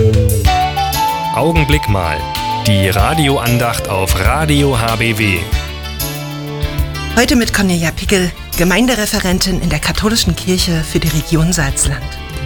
Augenblick mal. Die Radioandacht auf Radio HBW. Heute mit Cornelia Pickel, Gemeindereferentin in der Katholischen Kirche für die Region Salzland.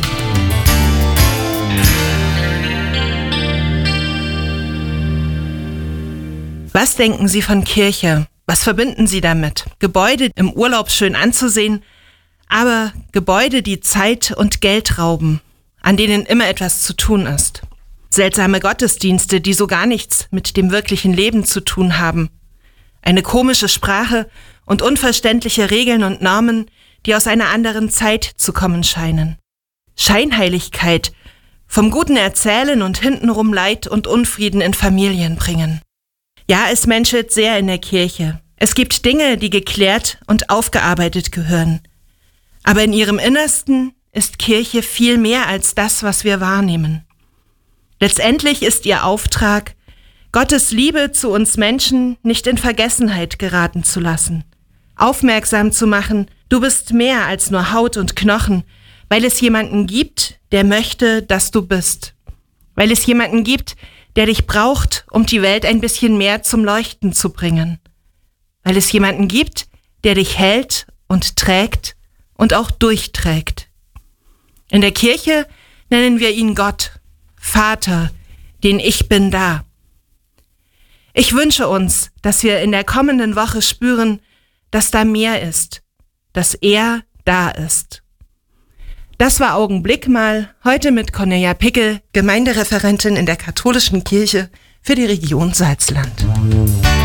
Was denken Sie von Kirche? Was verbinden Sie damit? Gebäude im Urlaub schön anzusehen, aber Gebäude, die Zeit und Geld rauben, an denen immer etwas zu tun ist. Seltsame Gottesdienste, die so gar nichts mit dem wirklichen Leben zu tun haben. Eine komische Sprache und unverständliche Regeln und Normen, die aus einer anderen Zeit zu kommen scheinen. Scheinheiligkeit, vom guten Erzählen und hintenrum Leid und Unfrieden in Familien bringen. Ja, es menschelt sehr in der Kirche. Es gibt Dinge, die geklärt und aufgearbeitet gehören. Aber in ihrem Innersten ist Kirche viel mehr als das, was wir wahrnehmen. Letztendlich ist ihr Auftrag, Gottes Liebe zu uns Menschen nicht in Vergessenheit geraten zu lassen, aufmerksam zu machen, du bist mehr als nur Haut und Knochen, weil es jemanden gibt, der möchte, dass du bist. Weil es jemanden gibt, der dich braucht, um die Welt ein bisschen mehr zum Leuchten zu bringen. Weil es jemanden gibt, der dich hält und trägt und auch durchträgt. In der Kirche nennen wir ihn Gott, Vater, den Ich bin da. Ich wünsche uns, dass wir in der kommenden Woche spüren, dass da mehr ist, dass er da ist. Das war Augenblick mal, heute mit Cornelia Pickel, Gemeindereferentin in der Katholischen Kirche für die Region Salzland.